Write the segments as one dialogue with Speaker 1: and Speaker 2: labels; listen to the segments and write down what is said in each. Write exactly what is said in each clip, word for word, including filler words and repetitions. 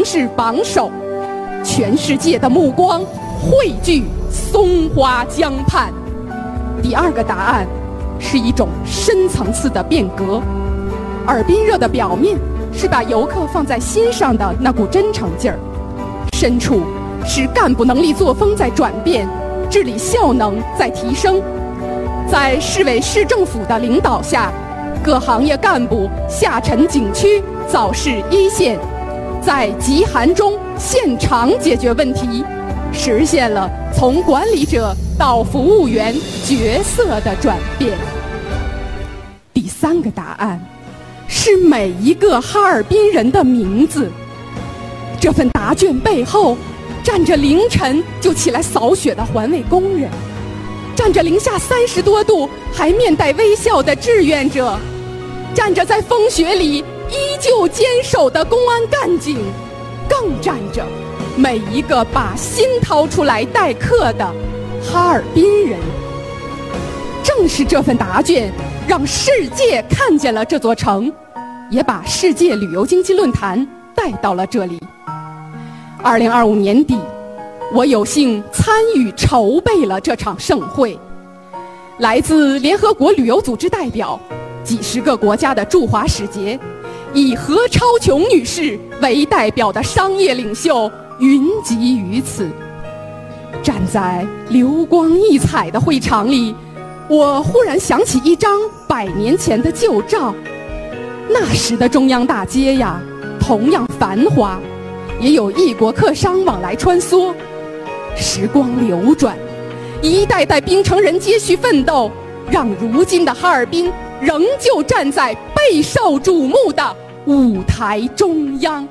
Speaker 1: 势榜首，全世界的目光汇聚松花江畔。第二个答案是一种深层次的变革。耳鬓热的表面是把游客放在心上的那股真诚劲儿，深处是干部能力作风在转变，治理效能在提升。在市委市政府的领导下，各行业干部下沉景区，早市一线，在极寒中现场解决问题，实现了从管理者到服务员角色的转变。第三个答案是每一个哈尔滨人的名字。这份答卷背后站着凌晨就起来扫雪的环卫工人，站着零下三十多度还面带微笑的志愿者，站着在风雪里依旧坚守的公安干警，更站着每一个把心掏出来待客的哈尔滨人。正是这份答卷让世界看见了这座城，也把世界旅游经济论坛带到了这里。二零二五年底，我有幸参与筹备了这场盛会。来自联合国旅游组织代表，几十个国家的驻华使节，以何超琼女士为代表的商业领袖云集于此。站在流光溢彩的会场里，我忽然想起一张百年前的旧照。那时的中央大街呀，同样繁华，也有异国客商往来穿梭。时光流转，一代代冰城人接续奋斗，让如今的哈尔滨仍旧站在备受瞩目的舞台中央。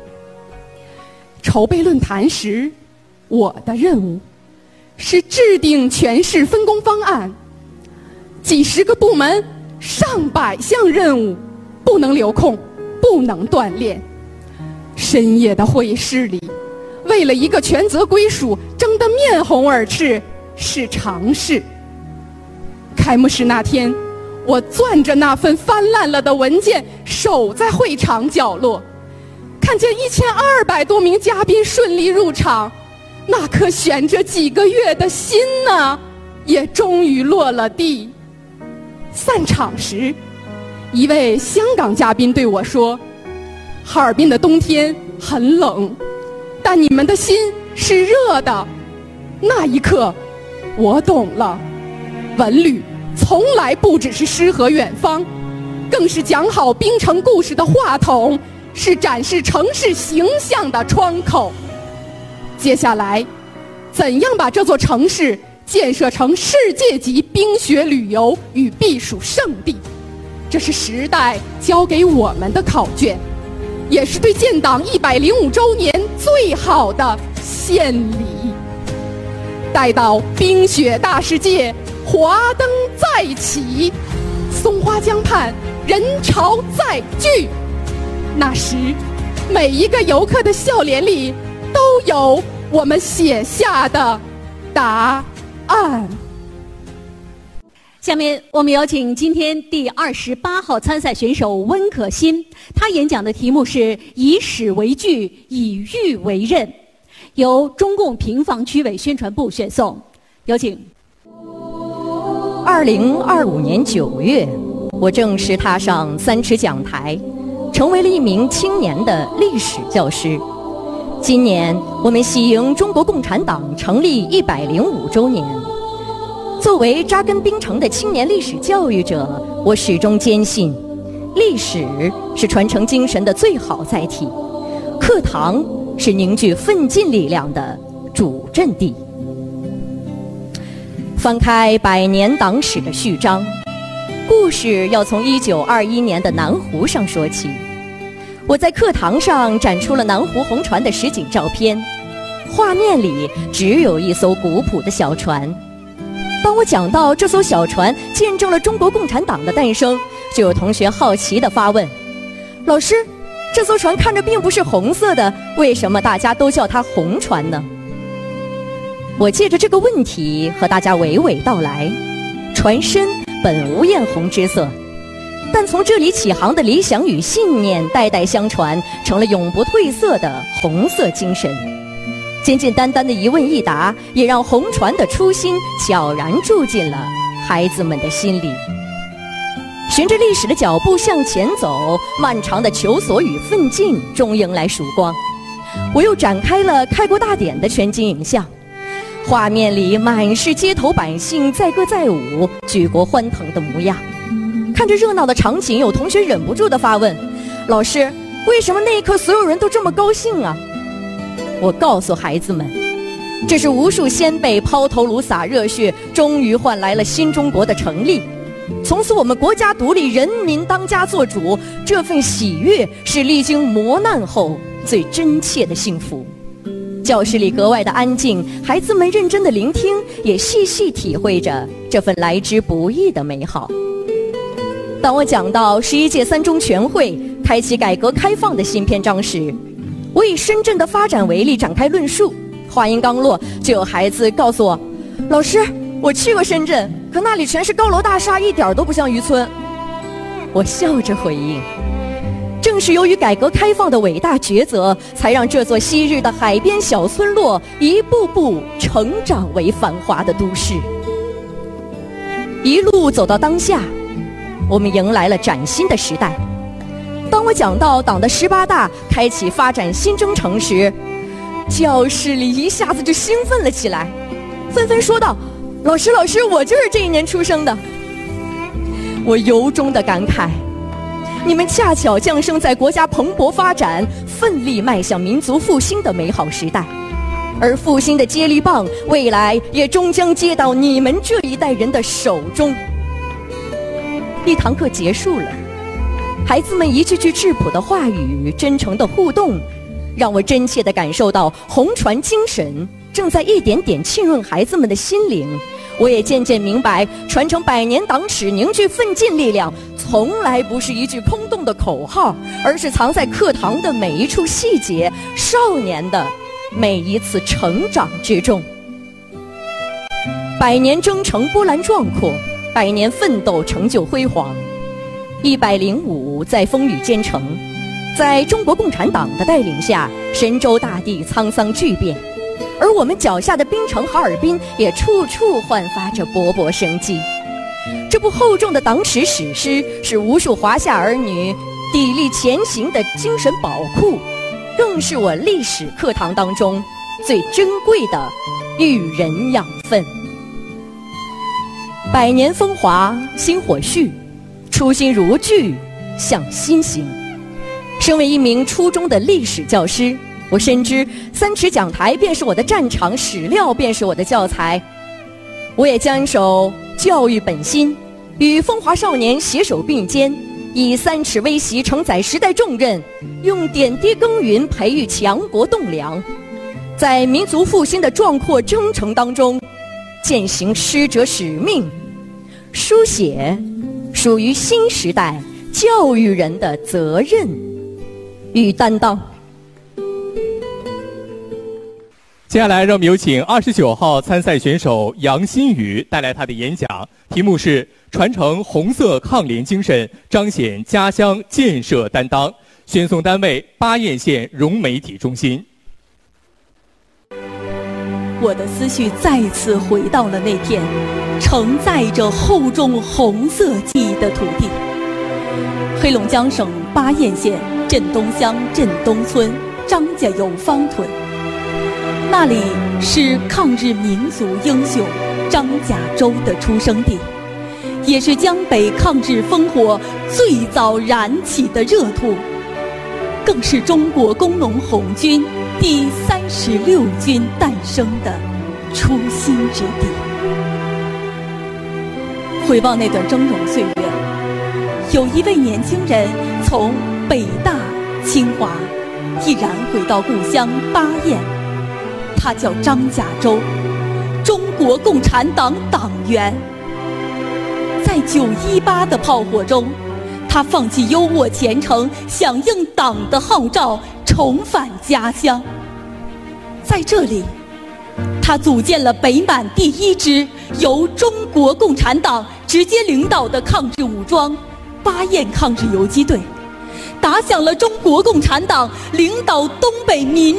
Speaker 1: 筹备论坛时，我的任务是制定全市分工方案，几十个部门，上百项任务，不能留空，不能锻炼。深夜的会议室里，为了一个权责归属争得面红耳赤是常事。开幕式那天，我攥着那份翻烂了的文件，守在会场角落，看见一千二百多名嘉宾顺利入场，那颗悬着几个月的心呢，也终于落了地。散场时，一位香港嘉宾对我说：“哈尔滨的冬天很冷，但你们的心是热的。”那一刻，我懂了，文旅从来不只是诗和远方，更是讲好冰城故事的话筒，是展示城市形象的窗口。接下来，怎样把这座城市建设成世界级冰雪旅游与避暑胜地，这是时代交给我们的考卷，也是对建党一百零五周年最好的献礼。待到冰雪大世界，华灯再起，松花江畔人潮再聚，那时每一个游客的笑脸里都有我们写下的答案。
Speaker 2: 下面我们有请今天第二十八号参赛选手温可欣，她演讲的题目是以史为据，以玉为刃，由中共平房区委宣传部选送。有请。
Speaker 3: 二零二五年九月，我正式踏上三尺讲台，成为了一名青年的历史教师。今年我们喜迎中国共产党成立一百零五周年。作为扎根冰城的青年历史教育者，我始终坚信，历史是传承精神的最好载体，课堂是凝聚奋进力量的主阵地。翻开百年党史的序章，故事要从一九二一年的南湖上说起。我在课堂上展出了南湖红船的实景照片，画面里只有一艘古朴的小船。当我讲到这艘小船见证了中国共产党的诞生，就有同学好奇地发问：老师，这艘船看着并不是红色的，为什么大家都叫它红船呢？我借着这个问题和大家娓娓道来，船身本无艳红之色， 但从这里起航的理想与信念，代代相传，成了永不褪色的红色精神。简简单单的一问一答，也让红船的初心悄然住进了孩子们的心里。循着历史的脚步向前走，漫长的求索与奋进终迎来曙光。我又展开了开国大典的全景影像，画面里满是街头百姓载歌载舞，举国欢腾的模样。看着热闹的场景，有同学忍不住地发问：老师，为什么那一刻所有人都这么高兴啊？我告诉孩子们，这是无数先辈抛头颅洒热血，终于换来了新中国的成立。从此我们国家独立，人民当家作主，这份喜悦是历经磨难后最真切的幸福。教室里格外的安静，孩子们认真的聆听，也细细体会着这份来之不易的美好。当我讲到十一届三中全会开启改革开放的新篇章时，我以深圳的发展为例展开论述。话音刚落，就有孩子告诉我：老师，我去过深圳，可那里全是高楼大厦，一点都不像渔村。我笑着回应，正是由于改革开放的伟大抉择，才让这座昔日的海边小村落一步步成长为繁华的都市。一路走到当下，我们迎来了崭新的时代。当我讲到党的十八大开启发展新征程时，教室里一下子就兴奋了起来，纷纷说道：老师老师，我就是这一年出生的。我由衷的感慨，你们恰巧降生在国家蓬勃发展、奋力迈向民族复兴的美好时代，而复兴的接力棒未来也终将接到你们这一代人的手中。一堂课结束了，孩子们一句句质朴的话语，真诚的互动，让我真切地感受到红船精神正在一点点浸润孩子们的心灵。我也渐渐明白，传承百年党史、凝聚奋进力量，从来不是一句空洞的口号，而是藏在课堂的每一处细节，少年的每一次成长之中。百年征程波澜壮阔，百年奋斗成就辉煌。一百零五载风雨兼程，在中国共产党的带领下，神州大地沧桑巨变，而我们脚下的滨城哈尔滨也处处焕发着勃勃生机。这部厚重的党史史诗是无数华夏儿女砥砺前行的精神宝库，更是我历史课堂当中最珍贵的育人养分。百年风华薪火续，初心如炬向心行。身为一名初中的历史教师，我深知三尺讲台便是我的战场，史料便是我的教材。我也将守教育本心，与风华少年携手并肩，以三尺微习承载时代重任，用点滴耕耘培育强国栋梁，在民族复兴的壮阔征程当中践行师者使命，书写属于新时代教育人的责任与担当。
Speaker 4: 接下来让我们有请二十九号参赛选手杨新宇带来他的演讲，题目是传承红色抗联精神，彰显家乡建设担当，选送单位巴彦县融媒体中心。
Speaker 5: 我的思绪再次回到了那片承载着厚重红色记忆的土地。黑龙江省巴彦县镇东乡镇东村张家友方屯，那里是抗日民族英雄张甲洲的出生地，也是江北抗日烽火最早燃起的热土，更是中国工农红军第三十六军诞生的初心之地。回望那段峥嵘岁月，有一位年轻人从北大、清华毅然回到故乡巴彦，他叫张甲洲，中国共产党党员。在九一八的炮火中，他放弃优渥前程，响应党的号召，重返家乡。在这里，他组建了北满第一支由中国共产党直接领导的抗日武装巴彦抗日游击队，打响了中国共产党领导东北民